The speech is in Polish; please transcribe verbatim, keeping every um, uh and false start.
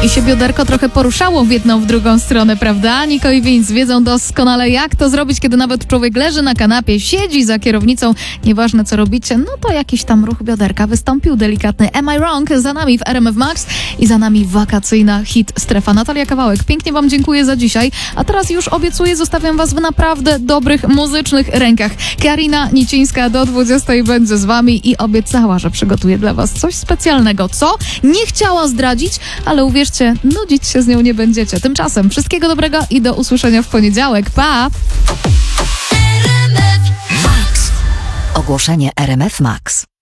I się bioderko trochę poruszało w jedną, w drugą stronę, prawda? Niko i Vince wiedzą doskonale, jak to zrobić, kiedy nawet człowiek leży na kanapie, siedzi za kierownicą, nieważne co robicie, no to jakiś tam ruch bioderka wystąpił, delikatny Am I Wrong, za nami w R M F Max i za nami wakacyjna hit strefa. Natalia Kawałek, pięknie wam dziękuję za dzisiaj, a teraz już obiecuję, zostawiam was w naprawdę dobrych muzycznych rękach. Karina Nicińska do dwudziestej będzie z wami i obiecała, że przygotuje dla was coś specjalnego. Co? Nie chciała zdradzić, ale uwierzcie, nudzić się z nią nie będziecie. Tymczasem wszystkiego dobrego i do usłyszenia w poniedziałek. Pa! Ogłoszenie R M F Max.